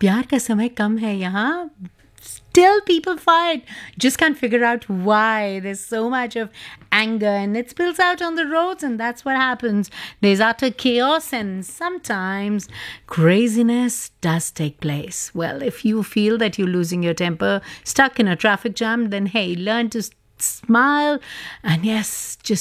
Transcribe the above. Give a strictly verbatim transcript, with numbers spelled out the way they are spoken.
प्यार का समय कम है यहाँ. Still people fight. Just can't figure out why. There's so much of anger and it spills out on the roads, and that's what happens. There's utter chaos, and sometimes craziness does take place. Well, if you feel that you're losing your temper, stuck in a traffic jam, then hey, learn to s- smile and yes, just